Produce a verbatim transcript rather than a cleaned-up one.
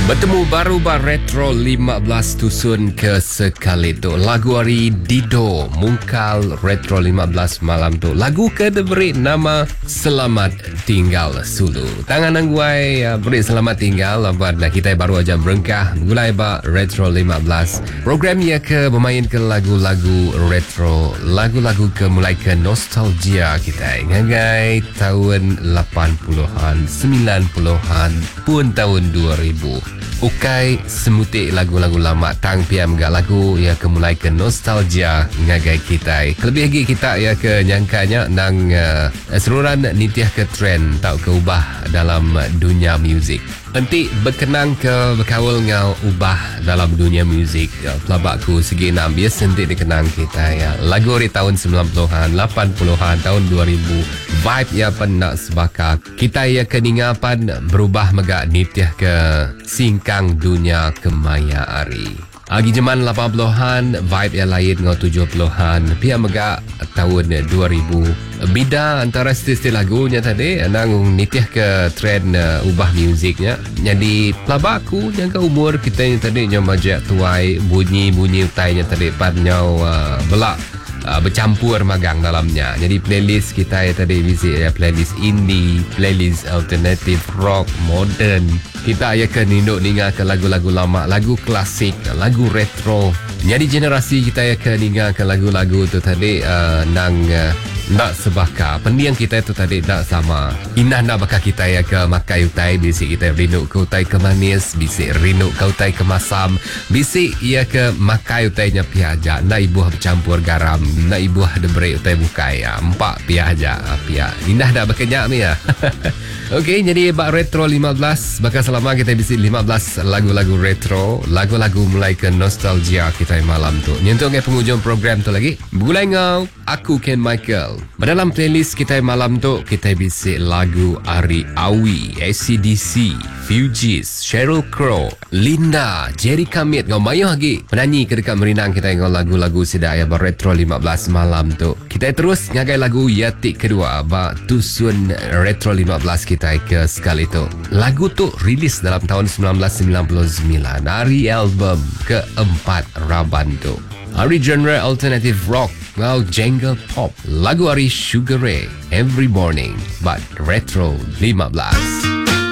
Bertemu baru bar retro lima belas tusun ke sekali tu. Lagu hari Dido Mungkal retro lima belas malam tu. Lagu ke diberi nama Selamat Tinggal Sulu. Tangan angguai beri selamat tinggal abad kita baru aja berengkah mulai ba retro lima belas. Program ia ke bermain ke lagu-lagu retro, lagu-lagu ke mulai ke nostalgia kita. Ngagai tahun lapan puluhan, sembilan puluhan pun tahun dua ribu. Ukai semutik lagu-lagu lama tang piam gak lagu ya kemulai ke nostalgia ngagai kita. Lebih lagi kita ya ke nyangkanya nang uh, seluruhan nitiah ke trend tau ke ubah dalam dunia muzik. Nanti berkenang ke berkawal ngau ubah dalam dunia muzik. Ya, pelabakku segi enam biasa nanti dikenang kita ya. Lagu dari tahun sembilan puluhan, lapan puluhan, tahun dua ribu. Vibe ya penak sebaka. Kita ya keningapan berubah megak nitiah ke singkang dunia kemaya ari. Agi zaman lapan puluhan, vibe yang lain ngau tujuh puluhan. Pia megak tahun dua ribu. Bida antara stil-stil lagunya tadi nang nitiah ke trend uh, ubah muziknya. Jadi pelabakku yang ke umur kita yang tadi nyom majak tuai bunyi-bunyi utainya tadi pad nyau uh, belak uh, bercampur magang dalamnya. Jadi playlist kita yang tadi visit ya, playlist indie, playlist alternative rock, modern. Kita ya ke ninduk ninga ke lagu-lagu lama, lagu klasik, lagu retro. Jadi generasi kita ya ke ninga ke lagu-lagu tu tadi uh, nang uh, nak sebaka pendiang kita itu tadi tak sama. Inah nak bakal kita ya ke makai utai, bisik kita rindu ke utai ke manis, bisik rindu ke utai ke masam, bisik ia ke makai utainya piaja, nak ibu bercampur garam, nak ibu diberi utai bukai ya, empat piaja pia. Inah nak bekenyak ni ya. Okey, jadi bak retro lima belas, bakal selama kita bisik lima belas lagu-lagu retro, lagu-lagu mulai ke nostalgia kita malam tu. Nyentuh ke penghujung program tu lagi. Bulai ngau, aku Ken Michael. Dalam playlist kita malam tu, kita bisik lagu Ari Awi, A C D C, Fugees, Sheryl Crow, Linda, Jerry Kamit. Ngau mayuh lagi penyanyi ke dekat merinang kita ngau lagu-lagu sedaya bar retro lima belas malam tu. Kita terus ngagai lagu Yatik kedua ba tusun retro lima belas kita ke sekali tu. Lagu tu rilis dalam tahun sembilan belas sembilan puluh sembilan, hari album keempat Raban tu. Hari genre alternative rock, well jangle pop. Lagu hari Sugar Ray, Every Morning, but retro lima belas.